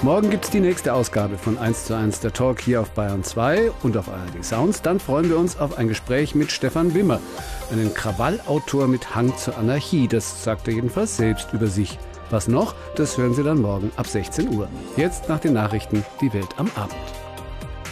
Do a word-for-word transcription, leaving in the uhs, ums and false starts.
Morgen gibt es die nächste Ausgabe von eins zu eins der Talk hier auf Bayern zwei und auf A R D Sounds. Dann freuen wir uns auf ein Gespräch mit Stefan Wimmer, einen Krawallautor mit Hang zur Anarchie. Das sagt er jedenfalls selbst über sich. Was noch, das hören Sie dann morgen ab sechzehn Uhr. Jetzt nach den Nachrichten die Welt am Abend.